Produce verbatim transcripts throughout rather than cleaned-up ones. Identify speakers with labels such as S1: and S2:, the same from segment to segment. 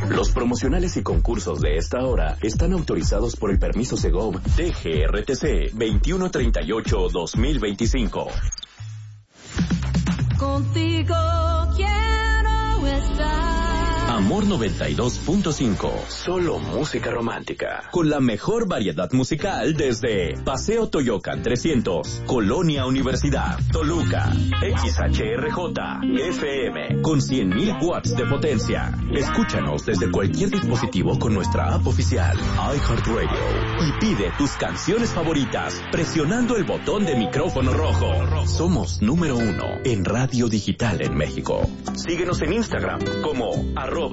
S1: Los promocionales y concursos de esta hora están autorizados por el permiso Segov T G R T C veintiuno treinta y ocho guión dos mil veinticinco.
S2: Contigo quiero estar.
S1: Amor noventa y dos punto cinco. Solo música romántica. Con la mejor variedad musical desde Paseo Toyocan trescientos, Colonia Universidad, Toluca, X H R J, F M, con cien mil watts de potencia. Escúchanos desde cualquier dispositivo con nuestra app oficial, iHeartRadio. Y pide tus canciones favoritas presionando el botón de micrófono rojo. Somos número uno en radio digital en México. Síguenos en Instagram como arroba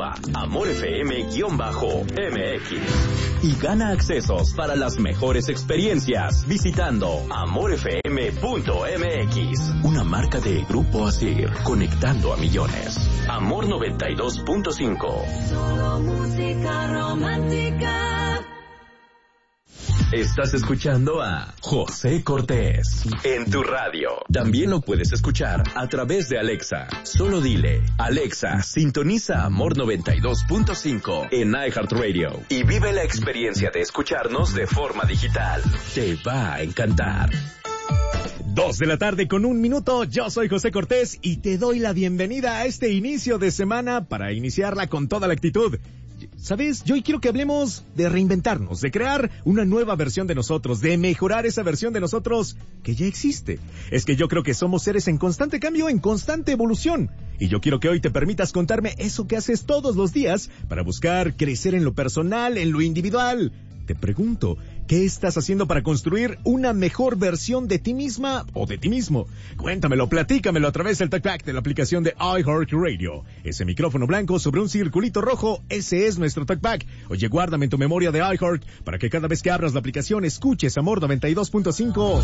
S1: amorfm-M X y gana accesos para las mejores experiencias visitando amorfm punto M X, una marca de Grupo Asir, conectando a millones. Amor noventa y dos punto cinco.
S2: Solo música romántica.
S1: Estás escuchando a José Cortés en tu radio. También lo puedes escuchar a través de Alexa. Solo dile, Alexa, sintoniza Amor noventa y dos punto cinco en iHeartRadio y vive la experiencia de escucharnos de forma digital. Te va a encantar.
S3: Dos de la tarde con un minuto, yo soy José Cortés y te doy la bienvenida a este inicio de semana para iniciarla con toda la actitud. ¿Sabes? Yo hoy quiero que hablemos de reinventarnos, de crear una nueva versión de nosotros, de mejorar esa versión de nosotros que ya existe. Es que yo creo que somos seres en constante cambio, en constante evolución. Y yo quiero que hoy te permitas contarme eso que haces todos los días para buscar crecer en lo personal, en lo individual. Te pregunto, ¿qué estás haciendo para construir una mejor versión de ti misma o de ti mismo? Cuéntamelo, platícamelo a través del TalkBack de la aplicación de iHeartRadio. Ese micrófono blanco sobre un circulito rojo, ese es nuestro TalkBack. Oye, guárdame en tu memoria de iHeart para que cada vez que abras la aplicación escuches Amor noventa y dos punto cinco.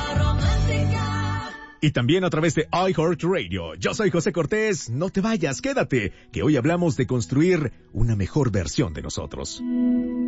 S3: Y también a través de iHeartRadio. Yo soy José Cortés, no te vayas, quédate, que hoy hablamos de construir una mejor versión de nosotros.